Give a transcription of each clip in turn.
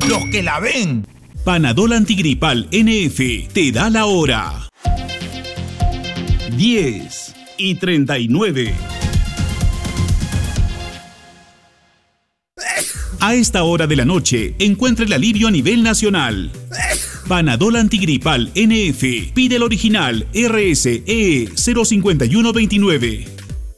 los que la ven. Panadol Antigripal NF te da la hora. 10:39. A esta hora de la noche, encuentra el alivio a nivel nacional. Panadol Antigripal NF. Pide el original RSE 05129.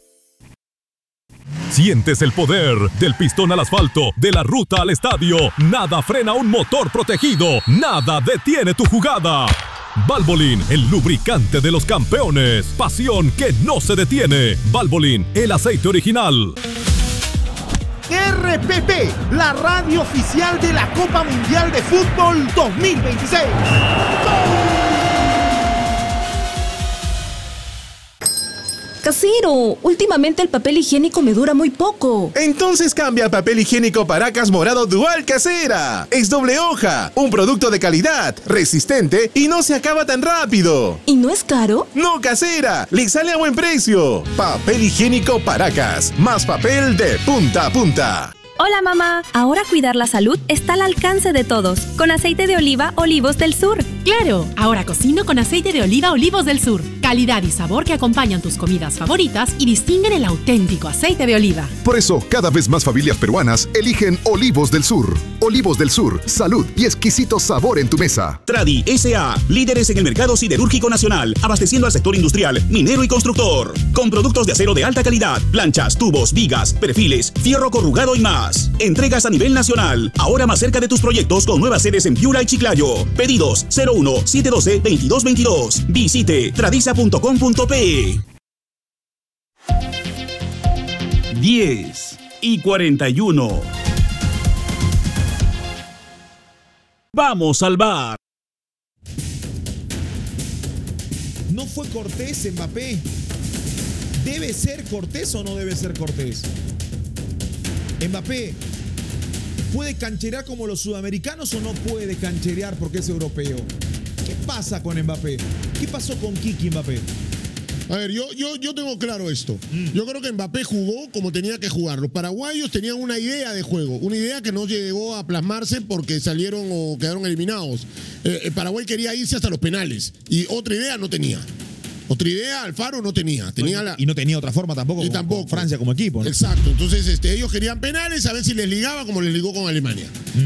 Sientes el poder del pistón al asfalto, de la ruta al estadio. Nada frena un motor protegido. Nada detiene tu jugada. Valvoline, el lubricante de los campeones. Pasión que no se detiene. Valvoline, el aceite original. RPP, la radio oficial de la Copa Mundial de Fútbol 2026. Casero, últimamente el papel higiénico me dura muy poco. Entonces cambia a papel higiénico Paracas Morado Dual Casera. Es doble hoja, un producto de calidad, resistente y no se acaba tan rápido. ¿Y no es caro? No, Casera, le sale a buen precio. Papel higiénico Paracas, más papel de punta a punta. Hola mamá, ahora cuidar la salud está al alcance de todos, con aceite de oliva Olivos del Sur. ¡Claro! Ahora cocino con aceite de oliva Olivos del Sur. Calidad y sabor que acompañan tus comidas favoritas y distinguen el auténtico aceite de oliva. Por eso, cada vez más familias peruanas eligen Olivos del Sur. Olivos del Sur, salud y exquisito sabor en tu mesa. Tradi S.A., líderes en el mercado siderúrgico nacional, abasteciendo al sector industrial, minero y constructor. Con productos de acero de alta calidad, planchas, tubos, vigas, perfiles, fierro corrugado y más. Entregas a nivel nacional. Ahora más cerca de tus proyectos con nuevas sedes en Piura y Chiclayo. Pedidos 01-712-2222. Visite tradisa.com.pe. 10:41. Vamos al bar. ¿No fue cortés Mbappé? ¿Debe ser cortés o no debe ser cortés? Mbappé, ¿puede cancherear como los sudamericanos o no puede cancherear porque es europeo? ¿Qué pasa con Mbappé? ¿Qué pasó con Kiki Mbappé? A ver, yo tengo claro esto. Yo creo que Mbappé jugó como tenía que jugar. Los paraguayos tenían una idea de juego, una idea que no llegó a plasmarse porque salieron o quedaron eliminados. El Paraguay quería irse hasta los penales y otra idea no tenía. Otra idea Alfaro no tenía. Y no tenía otra forma tampoco, con Francia como equipo, ¿no? Exacto. Entonces ellos querían penales, a ver si les ligaba como les ligó con Alemania.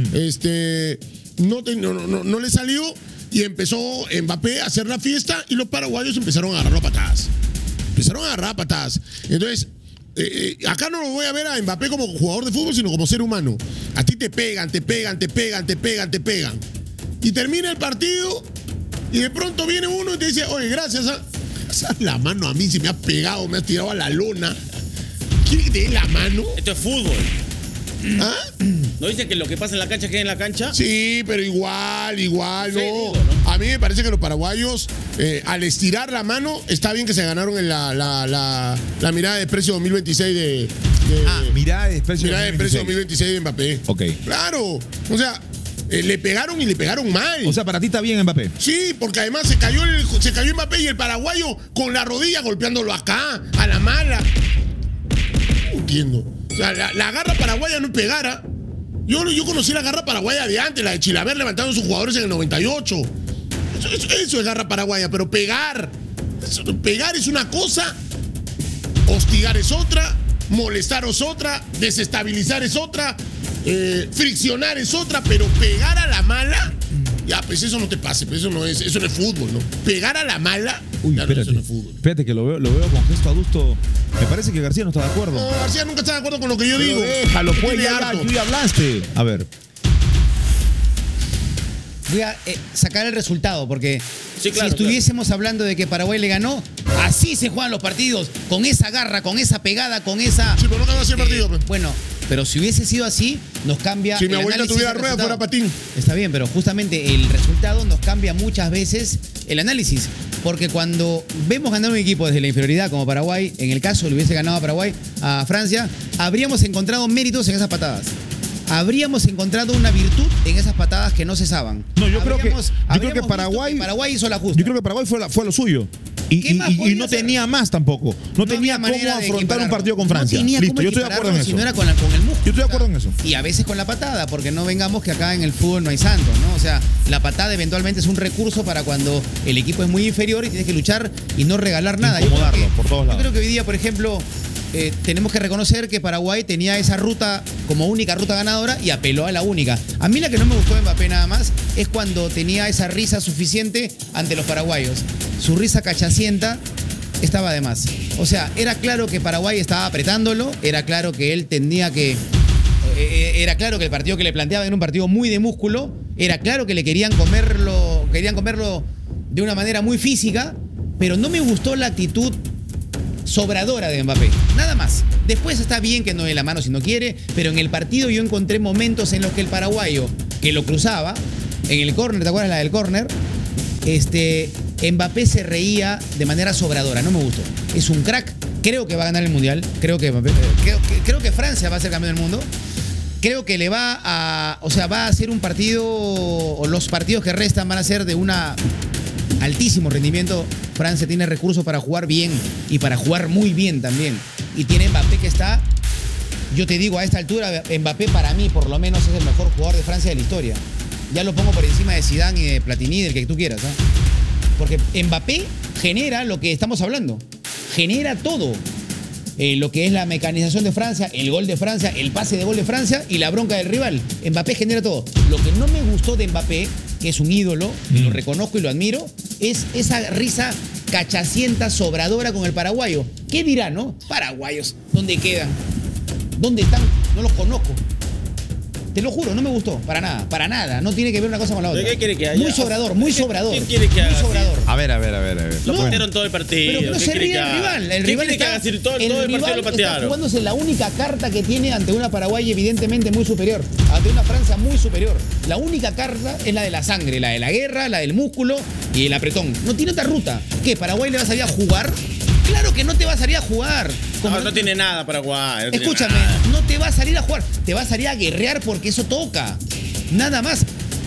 No le salió y empezó Mbappé a hacer la fiesta y los paraguayos empezaron a agarrarlo a patadas. Entonces, acá no lo voy a ver a Mbappé como jugador de fútbol, sino como ser humano. A ti te pegan. Y termina el partido y de pronto viene uno y te dice, oye, gracias a la mano a mí, si me has pegado, me has tirado a la lona. ¿Quiere que te dé la mano? Esto es fútbol. ¿Ah? ¿No dicen que lo que pasa en la cancha queda en la cancha? Sí, pero igual, Sí, no. digo, ¿no? A mí me parece que los paraguayos, al estirar la mano, está bien que se ganaron en la mirada de precio 2026 de mirada de precio 2026 de Mbappé. Ok. Claro. O sea, le pegaron y le pegaron mal. O sea, para ti está bien Mbappé. Sí, porque además se cayó Mbappé y el paraguayo con la rodilla golpeándolo acá, a la mala. No entiendo. O sea, la garra paraguaya no pegara. Yo conocí la garra paraguaya de antes, la de Chilaver levantando a sus jugadores en el 98. Eso es garra paraguaya, pero pegar es una cosa, hostigar es otra, molestar es otra, desestabilizar es otra, friccionar es otra, pero pegar a la mala, ya, pues eso no te pase, pues eso no es fútbol, ¿no? Pegar a la mala, uy, ya, espérate, eso no es fútbol. Espérate que lo veo con gesto adusto. Me parece que García no está de acuerdo. No, García nunca está de acuerdo con lo que yo digo. Déjalo, pues, tú ya hablaste. A ver. Voy a sacar el resultado, porque sí, claro, si estuviésemos hablando de que Paraguay le ganó, así se juegan los partidos, con esa garra, con esa pegada, con esa... Sí, pero no ganó así el partido. Bueno, pero si hubiese sido así, nos cambia... Si mi abuela tuviera rueda, fuera patín. Está bien, pero justamente el resultado nos cambia muchas veces el análisis. Porque cuando vemos ganar un equipo desde la inferioridad como Paraguay, en el caso le hubiese ganado a Paraguay, a Francia, habríamos encontrado méritos en esas patadas. Habríamos encontrado una virtud en esas patadas que no cesaban. No, yo creo que Paraguay Paraguay hizo la justa. Yo creo que Paraguay fue a lo suyo. Y no tenía más tampoco. No tenía cómo afrontar un partido con Francia. Listo, yo estoy de acuerdo en eso. Si no era con el músculo. Yo estoy de acuerdo en eso. Y a veces con la patada, porque no vengamos que acá en el fútbol no hay santos, ¿no? O sea, la patada eventualmente es un recurso para cuando el equipo es muy inferior y tienes que luchar y no regalar nada. Incomodarlo por todos lados. Yo creo que hoy día, por ejemplo, tenemos que reconocer que Paraguay tenía esa ruta como única ruta ganadora y apeló a la única. A mí la que no me gustó de Mbappé nada más es cuando tenía esa risa suficiente ante los paraguayos. Su risa cachacienta estaba de más. O sea, era claro que Paraguay estaba apretándolo, era claro que él tenía que... Era claro que el partido que le planteaba era un partido muy de músculo, era claro que le querían comerlo de una manera muy física, pero no me gustó la actitud sobradora de Mbappé, nada más. Después está bien que no dé la mano si no quiere, pero en el partido yo encontré momentos en los que el paraguayo, que lo cruzaba, en el córner, ¿te acuerdas la del córner? Mbappé se reía de manera sobradora, no me gustó. Es un crack, creo que va a ganar el Mundial, creo que Francia va a ser campeón del mundo. Creo que le va a hacer un partido, o los partidos que restan van a ser de una altísimo rendimiento. Francia tiene recursos para jugar bien y para jugar muy bien también. Y tiene Mbappé que está, yo te digo, a esta altura, Mbappé para mí por lo menos es el mejor jugador de Francia de la historia. Ya lo pongo por encima de Zidane y de Platini, del que tú quieras, ¿eh? Porque Mbappé genera lo que estamos hablando. Genera todo. Lo que es la mecanización de Francia, el gol de Francia, el pase de gol de Francia y la bronca del rival. Mbappé genera todo. Lo que no me gustó de Mbappé, que es un ídolo, lo reconozco y lo admiro, es esa risa cachacienta, sobradora con el paraguayo. ¿Qué dirá, no? Paraguayos, ¿dónde quedan? ¿Dónde están? No los conozco. Te lo juro, no me gustó, para nada. No tiene que ver una cosa con la otra. ¿Qué quiere que haya? Muy sobrador. ¿Quién quiere que haga? Muy sobrador. A ver. Lo patearon todo el partido. Pero que no se ríe el rival. El rival está, todo el partido lo patearon. Está jugándose la única carta que tiene ante una Paraguay evidentemente muy superior, ante una Francia muy superior. La única carta es la de la sangre, la de la guerra, la del músculo y el apretón. No tiene otra ruta. ¿Qué? ¿Paraguay le va a salir a jugar? Claro que no te va a salir a jugar. No tiene nada Paraguay. Escúchame, no te va a salir a jugar. Te va a salir a guerrear porque eso toca. Nada más.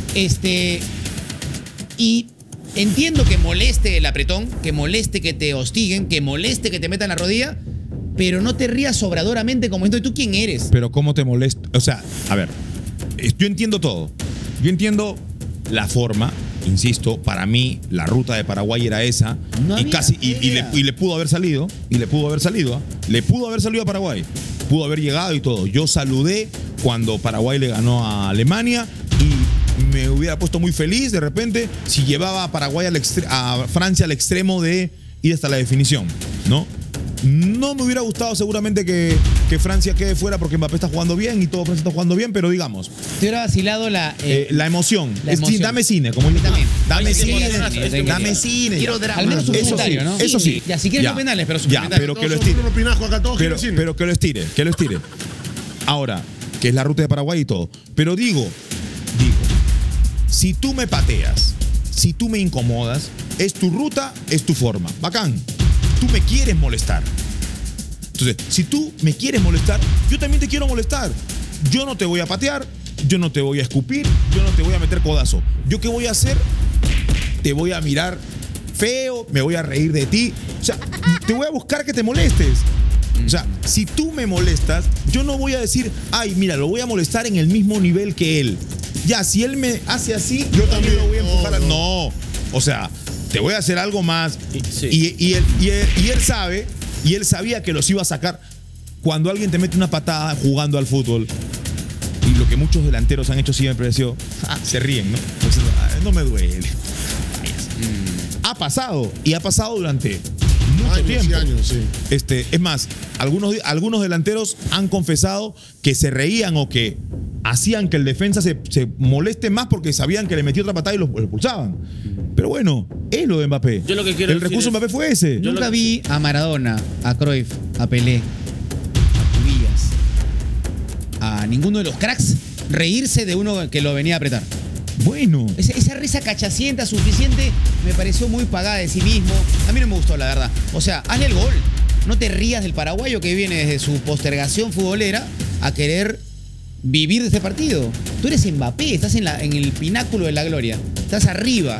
Y entiendo que moleste el apretón, que moleste que te hostiguen, que moleste que te metan la rodilla, pero no te rías sobradoramente como esto. ¿Y tú quién eres? Pero ¿cómo te molesta? O sea, a ver, yo entiendo todo. Yo entiendo la forma. Insisto, para mí la ruta de Paraguay era esa y le pudo haber salido, Le pudo haber salido a Paraguay. Pudo haber llegado y todo. Yo saludé cuando Paraguay le ganó a Alemania y me hubiera puesto muy feliz de repente si llevaba a Paraguay a Francia al extremo de ir hasta la definición, ¿no? No me hubiera gustado seguramente que Francia quede fuera porque Mbappé está jugando bien y todo Francia está jugando bien, pero digamos. Te hubiera vacilado la emoción. Dame cine, como yo también. Dame cine. Quiero drama. Al menos un comentario, ¿no? Eso sí. Ya, si quieres no penales, pero pero que lo estire. Pero que lo estire, Ahora, que es la ruta de Paraguay y todo. Pero digo, si tú me pateas, si tú me incomodas, es tu ruta, es tu forma. Bacán. Tú me quieres molestar. Entonces, si tú me quieres molestar, yo también te quiero molestar. Yo no te voy a patear, yo no te voy a escupir, yo no te voy a meter codazo. ¿Yo qué voy a hacer? Te voy a mirar feo, me voy a reír de ti. O sea, te voy a buscar que te molestes. O sea, si tú me molestas, yo no voy a decir, ay, mira, lo voy a molestar en el mismo nivel que él. Ya, si él me hace así, yo también lo voy a empujar. No, o sea, te voy a hacer algo más. Sí. Y él sabía que los iba a sacar. Cuando alguien te mete una patada jugando al fútbol, y lo que muchos delanteros han hecho siempre es se ríen, ¿no? Entonces, no me duele. Ha pasado, y ha pasado durante mucho tiempo. Años, sí. Es más, algunos delanteros han confesado que se reían o que hacían que el defensa se moleste más porque sabían que le metió otra patada y lo expulsaban. Pero bueno, es lo de Mbappé. Yo lo que quiero el recurso de Mbappé fue ese. Yo nunca vi a Maradona, a Cruyff, a Pelé, a Cubillas, a ninguno de los cracks reírse de uno que lo venía a apretar. Bueno. Esa risa cachacienta suficiente me pareció muy pagada de sí mismo. A mí no me gustó, la verdad. O sea, hazle el gol. No te rías del paraguayo que viene desde su postergación futbolera a querer vivir de este partido. Tú eres Mbappé, estás en el pináculo de la gloria. Estás arriba.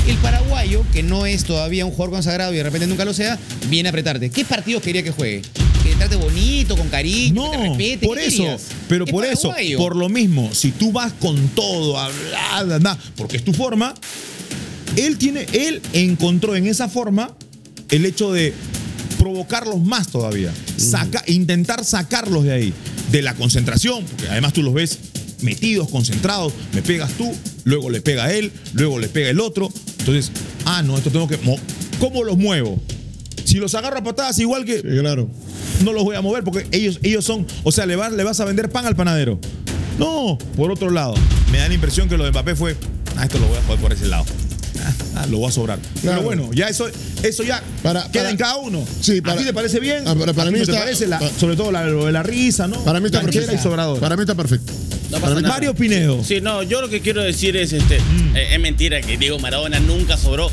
el paraguayo, que no es todavía un jugador consagrado y de repente nunca lo sea, viene a apretarte. ¿Qué partidos quería que juegue? Que te trate bonito, con cariño, que te respete. Por eso, pero por eso, por lo mismo, si tú vas con todo, a bla, porque es tu forma, él encontró en esa forma el hecho de provocarlos más todavía, intentar sacarlos de ahí, de la concentración, porque además tú los ves metidos, concentrados, me pegas tú, luego le pega él, luego le pega el otro, entonces, esto tengo que, ¿cómo los muevo? Si los agarro a patadas igual que, sí, claro, no los voy a mover porque ellos son, o sea, le vas a vender pan al panadero. No, por otro lado, me da la impresión que lo de Mbappé fue, esto lo voy a joder por ese lado. Lo voy a sobrar. Claro. Pero bueno, ya eso ya queda en cada uno. Sí, ¿a ti te parece bien? Para mí te parece sobre todo lo de la risa, ¿no? Para mí está perfecto. Y sobrador. Para mí está perfecto. No Mario Pinedo. Sí, no, yo lo que quiero decir es es mentira que Diego Maradona nunca sobró.